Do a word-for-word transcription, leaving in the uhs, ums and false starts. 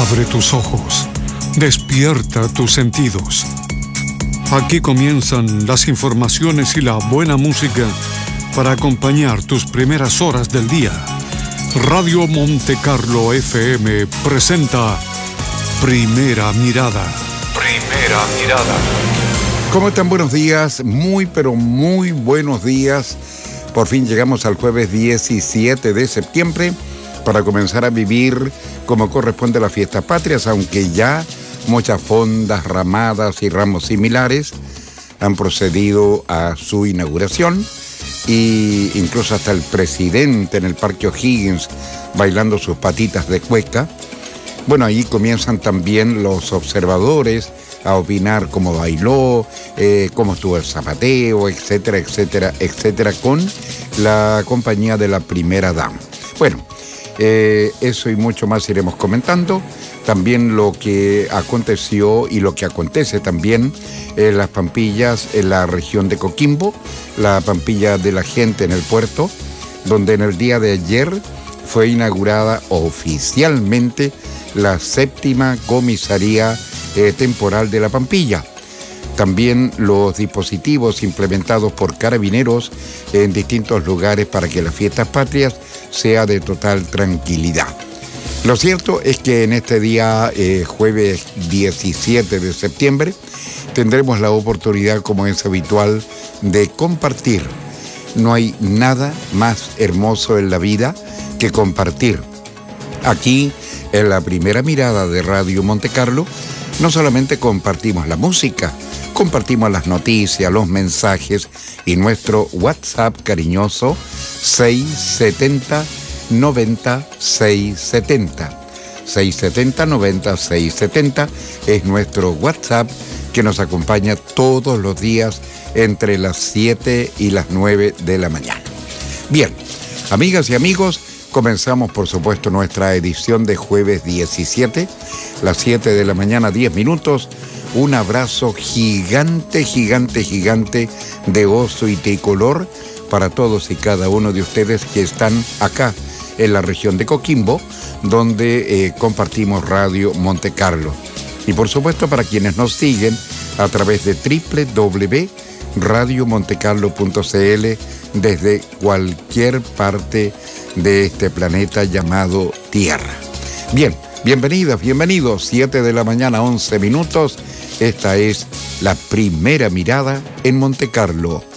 Abre tus ojos, despierta tus sentidos. Aquí comienzan las informaciones y la buena música para acompañar tus primeras horas del día. Radio Monte Carlo F M presenta Primera Mirada. Primera Mirada. ¿Cómo están? Buenos días, muy pero muy buenos días. Por fin llegamos al jueves diecisiete de septiembre para comenzar a vivir como corresponde a las fiestas patrias, aunque ya muchas fondas, ramadas y ramos similares han procedido a su inauguración, y incluso hasta el presidente en el Parque O'Higgins bailando sus patitas de cueca. Bueno, ahí comienzan también los observadores a opinar cómo bailó, eh, cómo estuvo el zapateo, etcétera, etcétera, etcétera, con la compañía de la primera dama. Bueno, eh, eso y mucho más iremos comentando. También lo que aconteció y lo que acontece también en las Pampillas, en la región de Coquimbo, la Pampilla de la Gente en el puerto, donde en el día de ayer fue inaugurada oficialmente la séptima comisaría eh, temporal de la Pampilla. También los dispositivos implementados por carabineros en distintos lugares para que las fiestas patrias sea de total tranquilidad. Lo cierto es que en este día, eh, jueves diecisiete de septiembre, tendremos la oportunidad, como es habitual, de compartir. No hay nada más hermoso en la vida que compartir. Aquí, en la Primera Mirada de Radio Monte Carlo, no solamente compartimos la música, compartimos las noticias, los mensajes y nuestro WhatsApp cariñoso seis setenta noventa seiscientos setenta. seiscientos setenta noventa seiscientos setenta es nuestro WhatsApp que nos acompaña todos los días entre las siete y las nueve de la mañana. Bien, amigas y amigos, comenzamos por supuesto nuestra edición de jueves diecisiete, las siete de la mañana, diez minutos. Un abrazo gigante, gigante, gigante de oso y tricolor para todos y cada uno de ustedes que están acá en la región de Coquimbo, donde eh, compartimos Radio Monte Carlo. Y por supuesto para quienes nos siguen a través de doble u doble u doble u punto radio montecarlo punto c l desde cualquier parte de este planeta llamado Tierra. Bien, bienvenidas, bienvenidos, siete de la mañana, once minutos. Esta es la Primera Mirada en Monte Carlo.